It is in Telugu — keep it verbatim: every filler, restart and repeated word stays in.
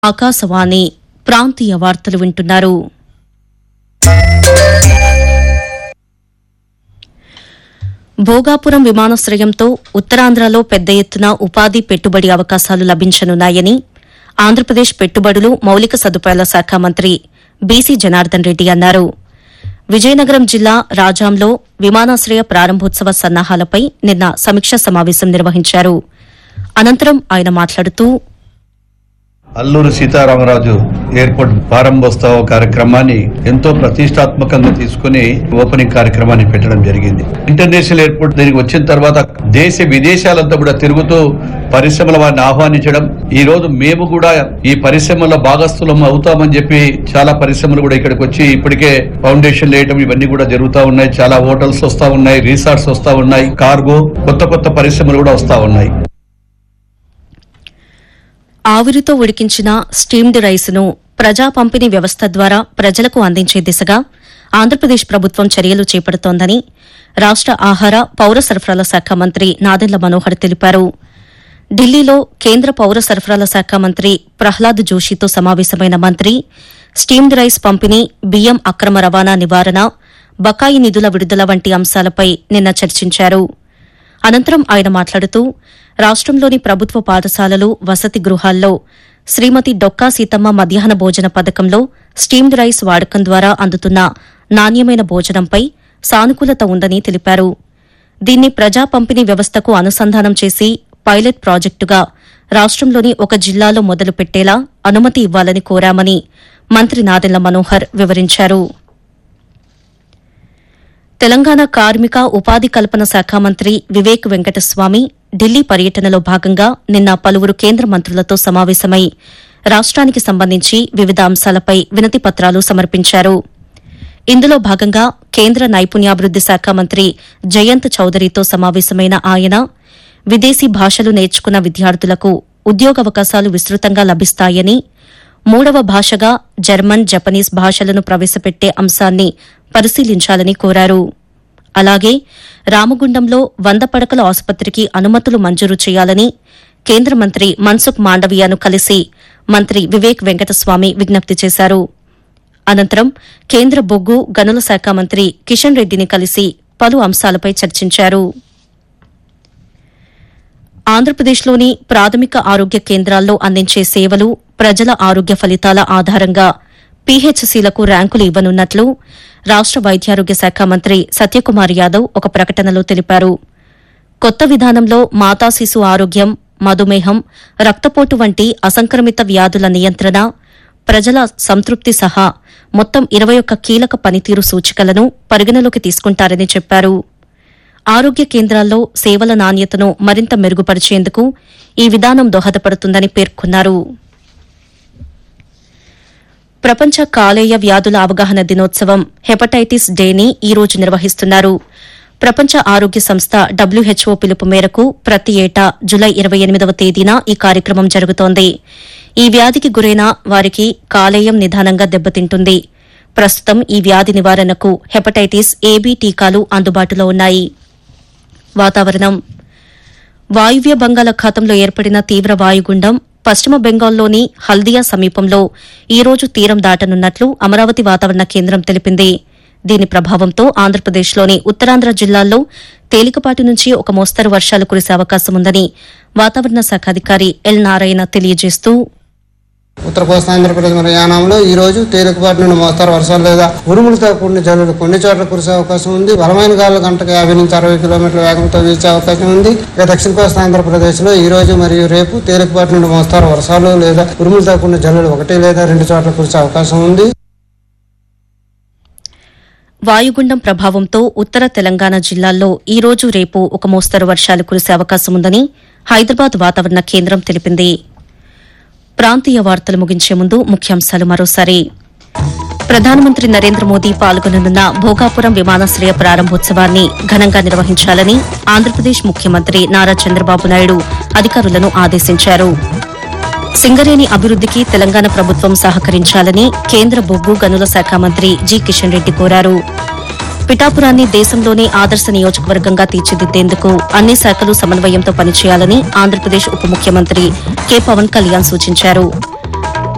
ఆకాశవాణి ప్రాంతీయ వార్తలు వింటున్నారు. భోగాపురం విమానాశ్రయంతో ఉత్తరాంధ్రలో పెద్ద ఎత్తున ఉపాధి పెట్టుబడి అవకాశాలు లభించనున్నాయని ఆంధ్రప్రదేశ్ పెట్టుబడులు మౌలిక సదుపాయాల శాఖ మంత్రి బీసీ జనార్దన్ రెడ్డి అన్నారు. విజయనగరం జిల్లా రాజాంలో విమానాశ్రయ ప్రారంభోత్సవ సన్నాహాలపై నిన్న సమీక్షా సమావేశం నిర్వహించారు. అనంతరం ఆయన మాట్లాడుతూ అల్లూరు సీతారామరాజు ఎయిర్పోర్ట్ ప్రారంభోత్సవ కార్యక్రమాన్ని ఎంతో ప్రతిష్టాత్మకంగా తీసుకుని ఓపెనింగ్ కార్యక్రమాన్ని పెట్టడం జరిగింది. ఇంటర్నేషనల్ ఎయిర్పోర్ట్ దీనికి వచ్చిన తర్వాత దేశ విదేశాలంతా కూడా తిరుగుతూ పరిశ్రమల వారిని ఆహ్వానించడం, ఈ రోజు మేము కూడా ఈ పరిశ్రమల భాగస్థులం అవుతామని చెప్పి చాలా పరిశ్రమలు కూడా ఇక్కడికి వచ్చి ఇప్పటికే ఫౌండేషన్ వేయడం ఇవన్నీ కూడా జరుగుతూ ఉన్నాయి. చాలా హోటల్స్ వస్తా ఉన్నాయి, రిసార్ట్స్ వస్తా ఉన్నాయి, కార్గో కొత్త కొత్త పరిశ్రమలు కూడా వస్తా ఉన్నాయి. ఆవిరితో ఉడికించిన స్టీమ్డ్ రైస్ను ప్రజా పంపిణీ వ్యవస్థ ద్వారా ప్రజలకు అందించే దిశగా ఆంధ్రప్రదేశ్ ప్రభుత్వం చర్యలు చేపడుతోందని రాష్ట ఆహార పౌర సరఫరాల శాఖ మంత్రి నాదెండ్ల మనోహర్ తెలిపారు. ఢిల్లీలో కేంద్ర పౌర సరఫరాల శాఖ మంత్రి ప్రహ్లాద్ జోషితో సమావేశమైన మంత్రి స్టీమ్డ్ రైస్ పంపిణీ, బియ్యం అక్రమ రవాణా నివారణ, బకాయి నిధుల విడుదల వంటి అంశాలపై నిన్న చర్చించారు. అనంతరం ఆయన మాట్లాడుతూ రాష్టంలోని ప్రభుత్వ పాఠశాలలు, వసతి గృహాల్లో శ్రీమతి డొక్కా సీతమ్మ మధ్యాహ్న భోజన పథకంలో స్టీమ్డ్ రైస్ వాడకం ద్వారా అందుతున్న నాణ్యమైన భోజనంపై సానుకూలత ఉందని తెలిపారు. దీన్ని ప్రజా పంపిణీ వ్యవస్థకు అనుసంధానం చేసి పైలట్ ప్రాజెక్టుగా రాష్టంలోని ఒక జిల్లాలో మొదలుపెట్టేలా అనుమతి ఇవ్వాలని కోరామని మంత్రి నాదెండ్ల మనోహర్ వివరించారు. తెలంగాణ కార్మిక ఉపాధి కల్పన శాఖ మంత్రి వివేక్ వెంకటస్వామి ఢిల్లీ పర్యటనలో భాగంగా నిన్న పలువురు కేంద్ర మంత్రులతో సమావేశమై రాష్ట్రానికి సంబంధించి వివిధ అంశాలపై వినతి పత్రాలు సమర్పించారు. ఇందులో భాగంగా కేంద్ర నైపుణ్యాభివృద్ది శాఖ మంత్రి జయంత్ చౌదరితో సమావేశమైన ఆయన విదేశీ భాషలు నేర్చుకున్న విద్యార్థులకు ఉద్యోగావకాశాలు విస్తృతంగా లభిస్తాయని, మూడవ భాషగా జర్మన్, జపనీస్ భాషలను ప్రవేశపెట్టే అంశాన్ని పరిశీలించాలని కోరారు. అలాగే రామగుండంలో వంద పడకల ఆసుపత్రికి అనుమతులు మంజూరు చేయాలని కేంద్ర మంత్రి మన్సుఖ్ మాండవీయను కలిసి మంత్రి వివేక్ వెంకటస్వామి విజ్ఞప్తి చేశారు. అనంతరం కేంద్ర బొగ్గు గనుల శాఖ మంత్రి కిషన్ రెడ్డిని కలిసి పలు అంశాలపై చర్చించారు. ఆంధ్రప్రదేశ్లోని ప్రాథమిక ఆరోగ్య కేంద్రాల్లో అందించే సేవలు, ప్రజల ఆరోగ్య ఫలితాల ఆధారంగా పీహెచ్సీలకు ర్యాంకులు ఇవ్వనున్నట్లు రాష్ట వైద్యారోగ్య శాఖ మంత్రి సత్యకుమార్ యాదవ్ ఒక ప్రకటనలో తెలిపారు. కొత్త విధానంలో మాతా శిశు ఆరోగ్యం, మధుమేహం, రక్తపోటు వంటి అసంక్రమిత వ్యాధుల నియంత్రణ, ప్రజల సంతృప్తి సహా మొత్తం ఇరవై ఒక్క కీలక పనితీరు సూచికలను పరిగణలోకి తీసుకుంటారని చెప్పారు. ఆరోగ్య కేంద్రాల్లో సేవల నాణ్యతను మరింత మెరుగుపరిచేందుకు ఈ విధానం దోహదపడుతుందని పేర్కొన్నారు. ప్రపంచ కాలేయ వ్యాధుల అవగాహన దినోత్సవం హెపటైటిస్ డేని ఈ రోజు నిర్వహిస్తున్నారు. ప్రపంచ ఆరోగ్య సంస్థ డబ్ల్యూహెచ్ఓ పిలుపు మేరకు ప్రతి ఏటా జులై ఇరవై ఎనిమిదవ తేదీన ఈ కార్యక్రమం జరుగుతోంది. ఈ వ్యాధికి గురైన వారికి కాలేయం నిదానంగా దెబ్బతింటుంది. ప్రస్తుతం ఈ వ్యాధి నివారణకు హెపటైటిస్ ఏబీ టీకాలు అందుబాటులో ఉన్నాయి. వాతావరణం. వాయువ్య బంగాళాఖాతంలో ఏర్పడిన తీవ్ర వాయుగుండం పశ్చిమ బెంగాల్లోని హల్దియా సమీపంలో ఈ రోజు తీరం దాటనున్నట్లు అమరావతి వాతావరణ కేంద్రం తెలిపింది. దీని ప్రభావంతో ఆంధ్రప్రదేశ్లోని ఉత్తరాంధ్ర జిల్లాల్లో తేలికపాటి నుంచి ఒక మోస్తరు వర్షాలు కురిసే అవకాశం ఉందని వాతావరణ శాఖ అధికారి ఎల్ నారాయణ తెలియజేస్తూ ఉత్తర కోస్తా ఆంధ్రప్రదేశ్ మరియు యానాంలో ఈ రోజు తేలికపాటి నుండి మోస్తారు వర్షాలు లేదా ఉరుములతో కూడిన జల్లులు కొన్ని చోట్ల కురిసే అవకాశం ఉంది. బలమైన గాలులు గంటకు యాభై నుంచి అరవై కిలోమీటర్ల వేగంతో వీచే అవకాశం ఉంది. ఇక దక్షిణ కోస్తా ఆంధ్రప్రదేశ్ లో ఈ రోజు మరియు రేపు తేలికపాటి నుండి మోస్తారు వర్షాలు లేదా ఉరుములతో కూడిన జల్లులు ఒకటి లేదా రెండు చోట్ల కురిసే అవకాశం ఉంది. వాయుగుండం ప్రభావంతో ఉత్తర తెలంగాణ జిల్లాల్లో ఈ రోజు రేపు ఒక మోస్తరు వర్షాలు కురిసే అవకాశం ఉందని హైదరాబాద్ వాతావరణ కేంద్రం తెలిపింది. ప్రాంతీయ వార్తలు ముగించే ముందు ముఖ్యాంశాలు మరోసారి. ప్రధానమంత్రి నరేంద్ర మోదీ పాల్గొననున్న భోగాపురం విమానాశ్రయ ప్రారంభోత్సవాన్ని ఘనంగా నిర్వహించాలని ఆంధ్రప్రదేశ్ ముఖ్యమంత్రి నారా చంద్రబాబు నాయుడు అధికారులను ఆదేశించారు. సింగరేణి అభివృద్దికి తెలంగాణ ప్రభుత్వం సహకరించాలని కేంద్ర బొగ్గు గనుల శాఖ మంత్రి జి కిషన్ రెడ్డి కోరారు. పిఠాపురాన్ని దేశంలోనే ఆదర్శ నియోజకవర్గంగా తీర్చిదిద్దేందుకు అన్ని శాఖలు సమన్వయంతో పనిచేయాలని ఆంధ్రప్రదేశ్ ఉప ముఖ్యమంత్రి కె పవన్ కళ్యాణ్ సూచించారు.